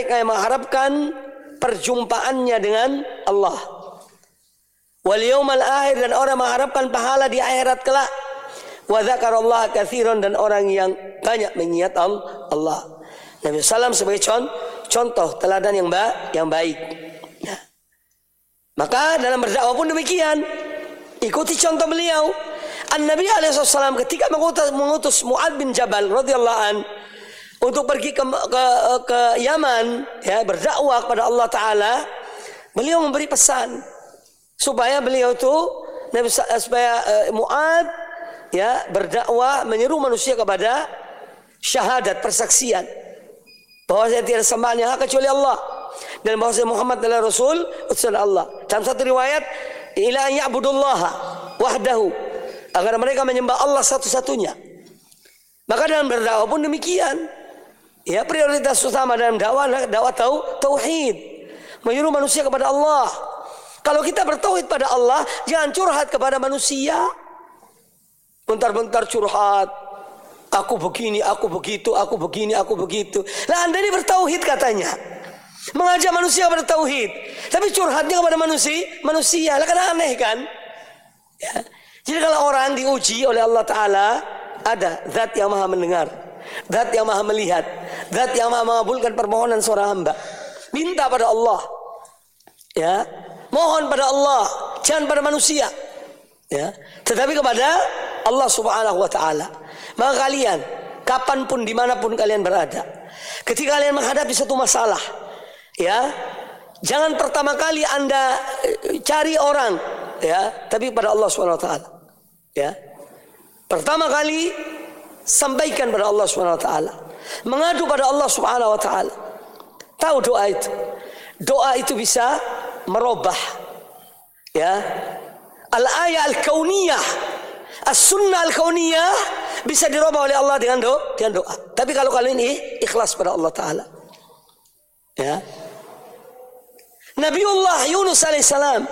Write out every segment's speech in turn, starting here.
mereka yang mengharapkan perjumpaannya dengan Allah. Wal yaumal akhir, dan orang mengharapkan pahala di akhirat kelak. Wa dzakarallaha katsiran, dan orang yang banyak mengingat Allah. Nabi sallam sebagai contoh teladan yang baik. Ya. Maka dalam berdakwah pun demikian. Ikuti contoh beliau. An-Nabi alaihissalam ketika mengutus Mu'adz bin Jabal radhiyallahu an untuk pergi ke Yaman, ya, berdakwah kepada Allah Taala, beliau memberi pesan supaya beliau itu Mu'adz, ya, berdakwah menyeru manusia kepada syahadat, persaksian bahwa saya tidak sembah yang hak kecuali Allah, dan bahwa Muhammad adalah Rasul utusan Allah. Dalam satu riwayat, ila an ya'budullaha wahdahu, agar mereka menyembah Allah satu-satunya. Maka dalam berdakwah pun demikian. Ya, prioritas utama dalam dakwah tauhid, menyuruh manusia kepada Allah. Kalau kita bertauhid pada Allah, jangan curhat kepada manusia. Bentar-bentar curhat, aku begini, aku begitu, aku begini, aku begitu. Lah Anda ini bertauhid katanya, mengajak manusia bertauhid, tapi curhatnya kepada manusia. Lah kan aneh kan? Ya. Jadi kalau orang diuji oleh Allah Ta'ala, ada zat yang maha mendengar, zat yang maha melihat, zat yang maha mengabulkan permohonan seorang hamba. Minta pada Allah, ya, mohon pada Allah, jangan pada manusia, ya, tetapi kepada Allah Subhanahu Wa Ta'ala. Maka kalian, kapanpun, dimanapun kalian berada, ketika kalian menghadapi satu masalah, ya, jangan pertama kali Anda cari orang, ya, tapi pada Allah Subhanahu Wa Ta'ala. Ya, pertama kali sampaikan pada Allah Subhanahu Wa Ta'ala, mengadu pada Allah Subhanahu Wa Ta'ala. Tahu doa itu bisa merubah, ya, al-ayah al-kauniyah, as-sunnah al-kauniyah bisa dirubah oleh Allah dengan doa. Tapi kalau kalian ini ikhlas pada Allah Ta'ala, ya. Nabiullah Yunus alaihissalam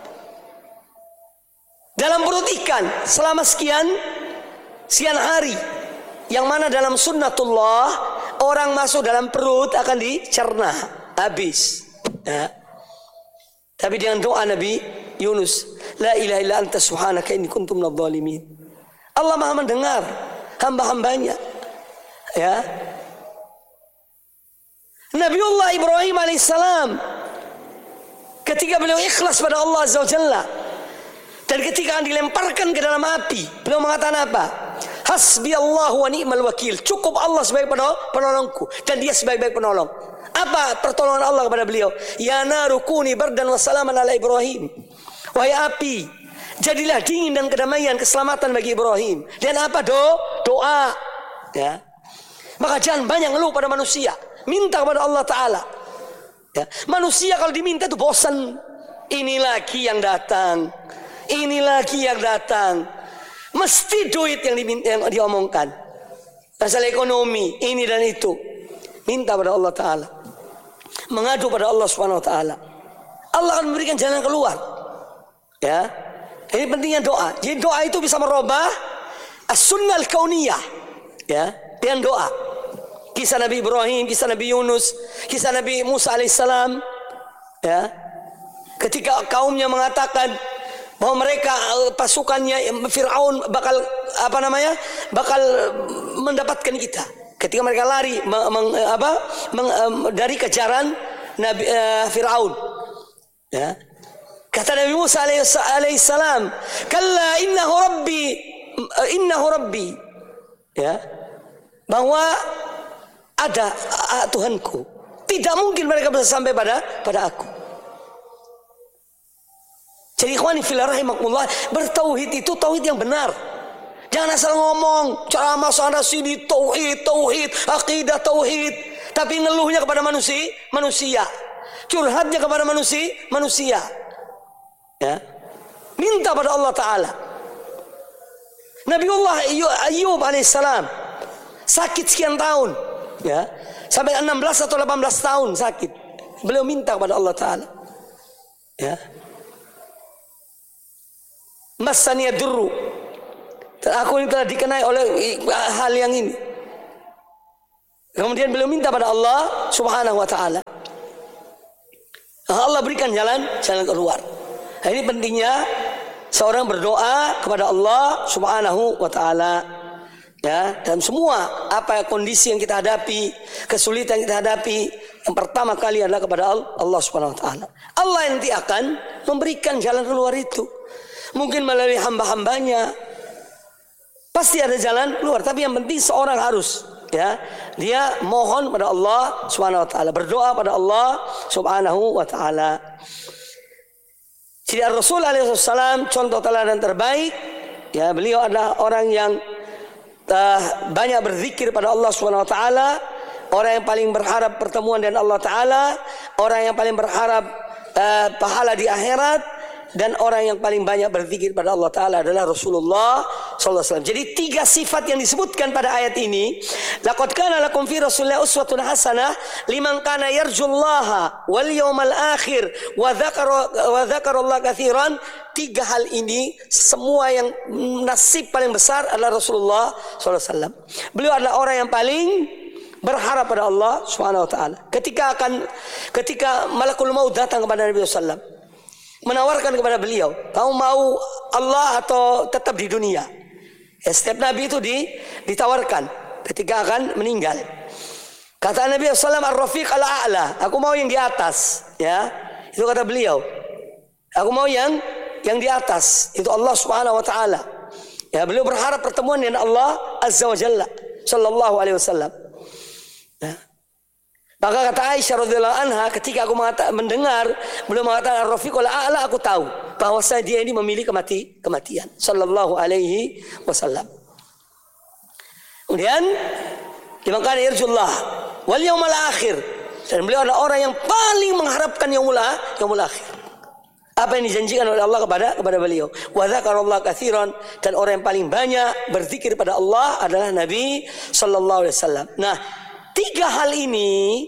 dalam perut ikan selama sekian hari, yang mana dalam sunnatullah orang masuk dalam perut akan dicerna habis, ya. Tapi dengan doa Nabi Yunus, la ilaha illa anta subhanaka inni kuntu minadh dhalimin. Allah maha mendengar hamba-hambanya, ya. Nabiullah Ibrahim alaihissalam ketika beliau ikhlas pada Allah Azza wa Jalla, dan ketika dilemparkan ke dalam api, beliau mengatakan apa? Hasbi Allahu wa ni'mal wakil. Cukup Allah sebagai penolongku, dan dia sebaik-baik penolong. Apa pertolongan Allah kepada beliau? Ya naru kuni bardan wa salaman ala Ibrahim. Wahai api, jadilah dingin dan kedamaian, keselamatan bagi Ibrahim. Dan apa? Doa. Ya. Maka jangan banyak ngeluh pada manusia, minta kepada Allah Ta'ala. Ya. Manusia kalau diminta itu bosan. Ini lagi yang datang, ini lagi yang datang. Mesti duit yang diomongkan, masalah ekonomi, ini dan itu. Minta pada Allah Ta'ala, mengadu pada Allah Subhanahu Wa Ta'ala. Allah akan memberikan jalan keluar, ya. Ini pentingnya doa. Jadi doa itu bisa merubah as-sunnah al-kauniyah, ya, dengan doa. Kisah Nabi Ibrahim, kisah Nabi Yunus, kisah Nabi Musa alaihissalam, ya, ketika kaumnya mengatakan bahwa mereka pasukannya Fir'aun bakal mendapatkan kita. Ketika mereka lari dari kejaran Nabi Fir'aun, ya. Kata Nabi Musa alaihissalam, kalla innahu rabbi, ya, bahwa ada Tuhanku, tidak mungkin mereka bisa sampai pada aku. Jadi ikhwani fillah rahimakumullah, bertauhid itu tauhid yang benar. Jangan asal ngomong ceramah sana sini tauhid, akidah tauhid, tapi ngeluhnya kepada manusia, curhatnya kepada manusia. Ya. Minta pada Allah Ta'ala. Nabiullah Ayyub alaihissalam sakit sekian tahun, ya, sampai 16 atau 18 tahun sakit. Beliau minta kepada Allah Ta'ala, ya. Masani yadurru, aku ini telah dikenai oleh hal yang ini. Kemudian beliau minta pada Allah Subhanahu wa taala. Allah berikan jalan keluar. Nah, ini pentingnya seorang berdoa kepada Allah Subhanahu wa taala. Ya, dan semua apa kondisi yang kita hadapi, kesulitan yang kita hadapi, yang pertama kali adalah kepada Allah Subhanahu wa taala. Allah nanti akan memberikan jalan keluar itu. Mungkin melalui hamba-hambanya. Pasti ada jalan keluar, tapi yang penting seorang harus dia mohon pada Allah Subhanahu wa taala, berdoa pada Allah Subhanahu wa taala. Jadi Rasul alaihi wasallam contoh teladan terbaik, beliau adalah orang yang banyak berzikir pada Allah Subhanahu wa taala, orang yang paling berharap pertemuan dengan Allah taala, orang yang paling berharap pahala di akhirat, dan orang yang paling banyak berzikir pada Allah taala adalah Rasulullah sallallahu alaihi wasallam. Jadi 3 sifat yang disebutkan pada ayat ini, laqad kana lakum fi Rasulillah uswatun hasanah liman kana yarjullaha wal yawmal akhir wa dzakarallaha katsiran. 3 hal ini semua yang nasib paling besar adalah Rasulullah sallallahu alaihi wasallam. Beliau adalah orang yang paling berharap pada Allah Subhanahu wa taala. Ketika malakul maut datang kepada Nabi sallallahu alaihi wasallam, menawarkan kepada beliau, kamu mau Allah atau tetap di dunia? Setiap nabi itu ditawarkan ketika akan meninggal. Kata Nabi SAW, Ar-Rafiq al-A'la, aku mau yang di atas. Itu kata beliau, aku mau yang di atas. Itu Allah Subhanahu wa taala. Beliau berharap pertemuan dengan Allah Azza wa Jalla sallallahu alaihi wasallam. Maka kata Aisyah radhiyallahu anha, ketika aku mendengar beliau mengatakan Ar-Rafiqul A'la, aku tahu bahwa dia ini memilih kematian sallallahu alaihi wasallam. Kemudian dimakan yarjullah wal yaumil akhir, dan beliau adalah orang yang paling mengharapkan yaumul akhir. Apa yang dijanjikan oleh Allah kepada beliau. Wa dzakarallaha katsiran, dan orang yang paling banyak berzikir pada Allah adalah Nabi sallallahu alaihi wasallam. Nah, 3 hal ini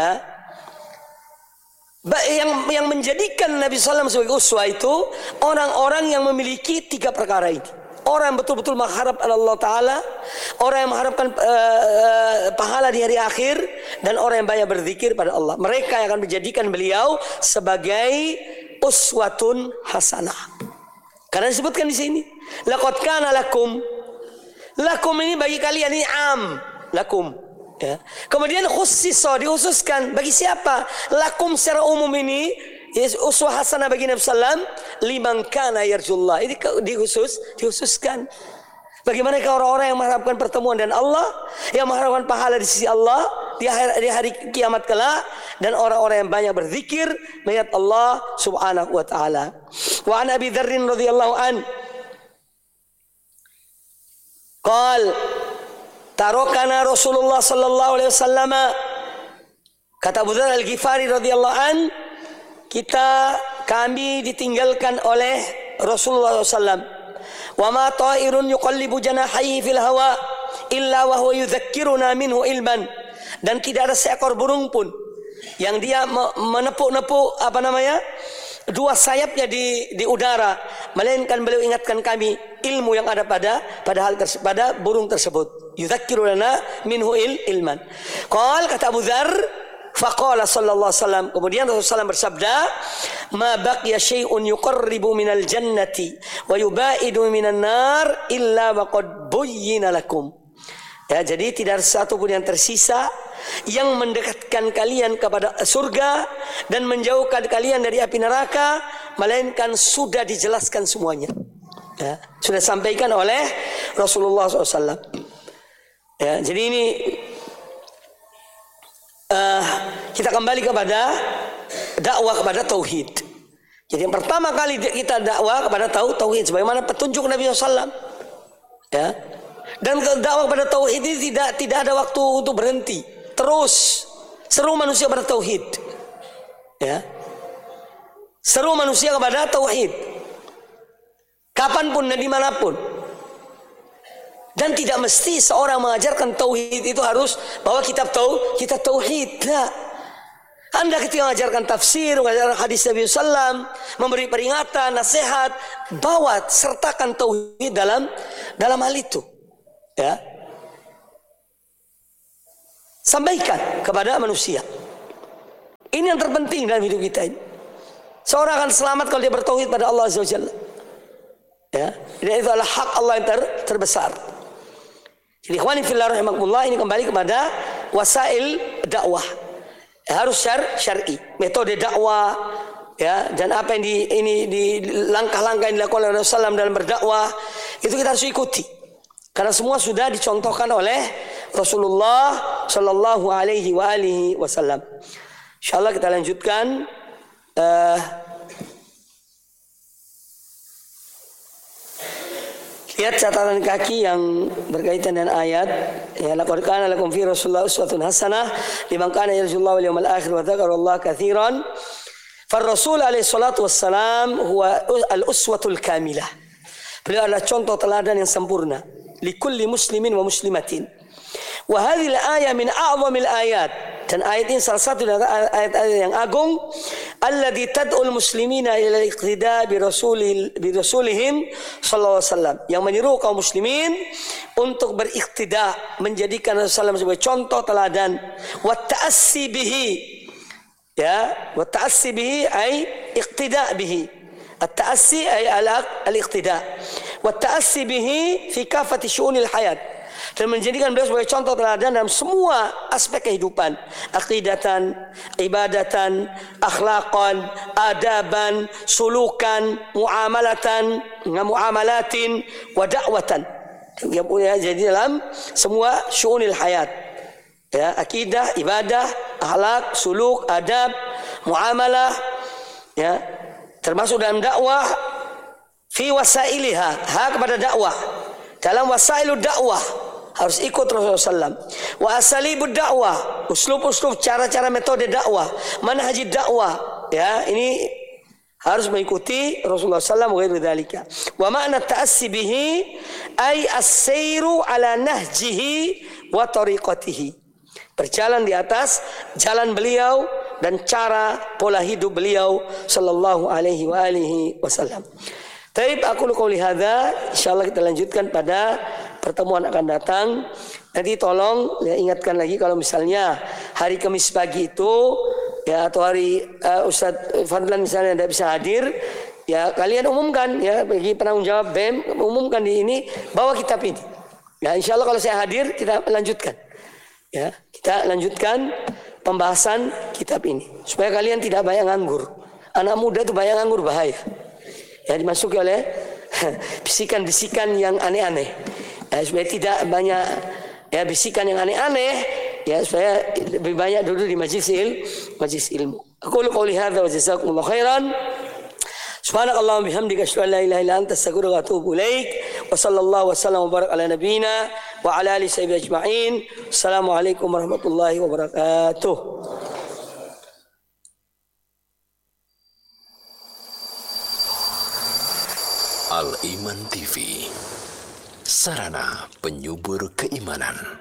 yang menjadikan Nabi SAW sebagai uswah itu orang-orang yang memiliki 3 perkara ini. Orang yang betul-betul mengharap Allah Ta'ala, orang yang mengharapkan pahala di hari akhir, dan orang yang banyak berzikir pada Allah. Mereka yang akan menjadikan beliau sebagai uswatun hasanah. Karena disebutkan di sini, laqad kana lakum. Lakum ini bagi kalian, ini am, lakum. Kemudian khussiso, dihususkan bagi siapa? Lakum secara umum ini uswah hasanah bagi Nabi sallam liman kana yarjullah. Ini dihususkan bagi mereka orang-orang yang mengharapkan pertemuan dengan Allah, yang mengharapkan pahala di sisi Allah di hari kiamat kelak, dan orang-orang yang banyak berzikir mengingat Allah Subhanahu wa taala. Wa an Abi Dzar radhiyallahu an qal tarokana Rasulullah sallallahu alaihi wasallam, kata Abu Dzar Al-Ghifari radhiyallahu an, kami ditinggalkan oleh Rasulullah SAW. Wa ma ta'irun yuqallibu janahihi fil hawa illa wa huwa yudzakkiruna minhu ilman, dan tidak ada seekor burung pun yang dia menepuk-nepuk 2 sayapnya di udara, melainkan beliau ingatkan kami ilmu yang ada pada burung tersebut. Yudzakkiruna minhu ilman. Kata Abu Dzar, faqala sallallahu alaihi wasallam, kemudian Rasulullah SAW bersabda, ma baqiya syai'un yuqarribu minal jannati wa yubaidu minan nar illa waqad buyyina lakum. Jadi tidak ada satu pun yang tersisa yang mendekatkan kalian kepada surga dan menjauhkan kalian dari api neraka, melainkan sudah dijelaskan semuanya. Sudah sampaikan oleh Rasulullah SAW. Jadi ini kita kembali kepada dakwah kepada tauhid. Jadi yang pertama kali kita dakwah kepada tauhid sebagaimana petunjuk Nabi SAW. Dan dakwah kepada tauhid ini tidak ada waktu untuk berhenti. Terus seru manusia pada tauhid. Seru manusia kepada tauhid. Kapanpun dan dimanapun. Dan tidak mesti seorang mengajarkan tauhid itu harus bawa kitab tauhid. Nah, Anda ketika mengajarkan tafsir, mengajarkan hadis Nabi SAW, memberi peringatan, nasihat, bawa sertakan tauhid dalam hal itu. sampaikan kepada manusia. Ini yang terpenting dalam hidup kita ini. Seorang akan selamat kalau dia bertauhid pada Allah Azza wa Jalla. Ya, dan itu adalah hak Allah yang terbesar. Jadi ikhwani fillah rahimakumullah, ini kembali kepada wasail dakwah. Harus syar'i, metode dakwah, ya, dan apa yang di langkah-langkah yang dilakukan oleh Rasulullah SAW dalam berdakwah, itu kita harus ikuti. Karena semua sudah dicontohkan oleh Rasulullah sallallahu alaihi wasallam. Insyaallah kita lanjutkan. Lihat catatan kaki yang berkaitan dengan ayat. Ya, laqad kana lakum fi Rasulillah uswatun hasanah liman kana yarjullaha wal yawmal akhir wa dzakarallaha katsiran. Rasul alaihi salatu wassalam huwa al-uswatul kamilah. Beliau adalah contoh teladan yang sempurna likulli muslimin wa muslimatin. Wa hadhihi al-ayah min a'zamil ayat. Dan ayat ini salah satu dari ayat-ayat yang agung, alladzi tad'ul muslimina ila al-iqtida bi rasulihim sallallahu alaihi wasallam, yang menyeru kaum muslimin untuk beriqtida, menjadikan Rasulullah sebagai contoh teladan, wa ta'assi bihi, ya, wa ta'assi bihi ay iqtida bihi, at-ta'assi ay al-iqtida, wa ta'assi bihi fi kafati syu'unil hayat, dan menjadikan beliau sebagai contoh teladan dalam semua aspek kehidupan, aqidatan, ibadatan, akhlaqan, adaban, sulukan, muamalatin, wa da'watan. Jadi dalam semua syu'unil hayat, ya, akidah, ibadah, akhlak, suluk, adab, muamalah, ya, termasuk dalam dakwah, fi wasailiha, kepada dakwah, dalam wasailud dakwah harus ikut Rasulullah SAW. Wa asalibud dakwah, uslub-uslub, cara-cara metode dakwah, manhajid dakwah, ya, ini harus mengikuti Rasulullah SAW wa ghairu dzalika. Wa ma'na ta'assi bihi ay as-sairu ala nahjihi wa tariqatihi, berjalan di atas jalan beliau dan cara pola hidup beliau sallallahu alaihi wasallam. Taib, aku qouli hadza, insyaallah kita lanjutkan pada pertemuan akan datang. Nanti tolong ya, ingatkan lagi kalau misalnya hari Kamis pagi itu, ya, atau hari Ustadz Fadlan misalnya tidak bisa hadir, ya kalian umumkan, ya, bagi penanggung jawab BEM, umumkan di ini, bawa kitab ini. Ya, insya Allah kalau saya hadir kita lanjutkan. Ya, kita lanjutkan pembahasan kitab ini supaya kalian tidak banyak nganggur. Anak muda itu banyak nganggur, bahaya. Ya, dimasuki oleh bisikan-bisikan yang aneh-aneh. Ya, supaya tidak banyak, ya, bisikan yang aneh-aneh, ya, supaya lebih banyak duduk di majlis ilmu. Aku qouli hadza wa jazakumullahu khairan. Subhanakallahumma bihamdika asyhadu an la ilaha illa anta astaghfiruka wa atubu ilaik. Wa sallallahu wasallam wa barak ala nabiyyina wa ala alihi sahbihi ajma'in. Assalamualaikum warahmatullahi wabarakatuh. Al-Iman TV, sarana penyubur keimanan.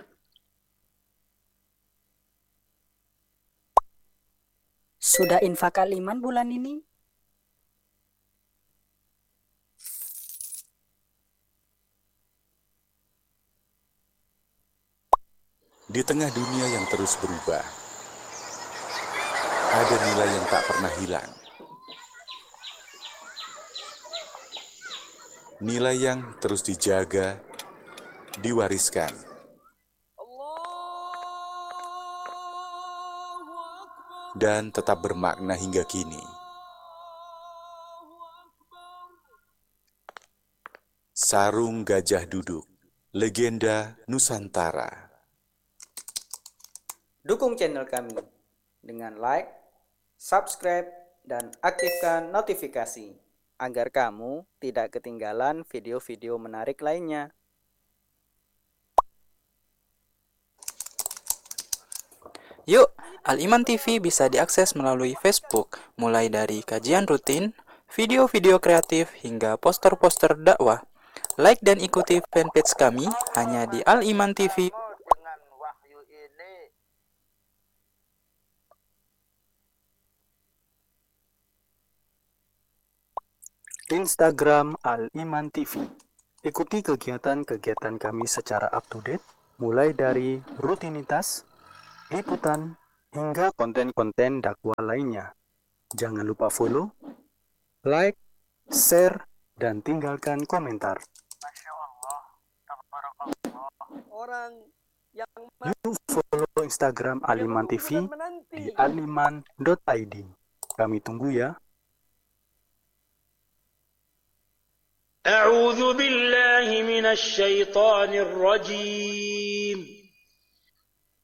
Sudah infak Al-Iman bulan ini? Di tengah dunia yang terus berubah, ada nilai yang tak pernah hilang. Nilai yang terus dijaga, diwariskan. Dan tetap bermakna hingga kini. Sarung Gajah Duduk, legenda Nusantara. Dukung channel kami dengan like, subscribe, dan aktifkan notifikasi agar kamu tidak ketinggalan video-video menarik lainnya. Yuk, Al-Iman TV bisa diakses melalui Facebook, mulai dari kajian rutin, video-video kreatif, hingga poster-poster dakwah. Like dan ikuti fanpage kami hanya di Al-Iman TV. Instagram Al-Iman TV. Ikuti kegiatan-kegiatan kami secara up to date, mulai dari rutinitas, liputan, hingga konten-konten dakwah lainnya. Jangan lupa follow, like, share, dan tinggalkan komentar. Orang yang Yuk follow Instagram Al-Iman TV di aliman.id. Kami tunggu ya. أعوذ بالله من الشيطان الرجيم